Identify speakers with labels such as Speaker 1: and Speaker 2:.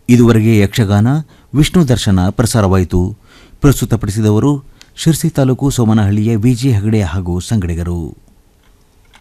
Speaker 1: ಇದುವರೆಗೆ ಯಕ್ಷಗಾನ ವಿಷ್ಣು ದರ್ಶನ ಪ್ರಸಾರವಾಯಿತು. ಪ್ರಸ್ತುತಪಡಿಸಿದವರು ಶಿರ್ಸಿ ತಾಲೂಕು ಸೋಮನಹಳ್ಳಿಯ ವಿಜಿ ಹೆಗಡೆ ಹಾಗೂ ಸಂಗಡಿಗರು.